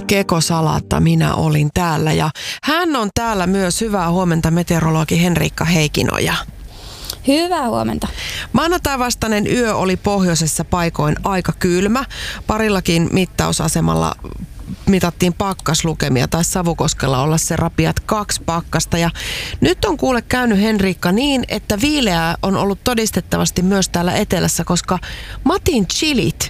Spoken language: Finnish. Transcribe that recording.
Keko Salatta minä olin täällä ja hän on täällä myös. Hyvää huomenta, meteorologi Henriikka Heikinoja. Hyvää huomenta. Maanantai vastainen yö oli pohjoisessa paikoin aika kylmä. Parillakin mittausasemalla mitattiin pakkaslukemia, tai Savukoskella olla se rapiat 2 pakkasta. Ja nyt on kuule käynyt, Henriikka, niin, että viileää on ollut todistettavasti myös täällä etelässä, koska Matin chilit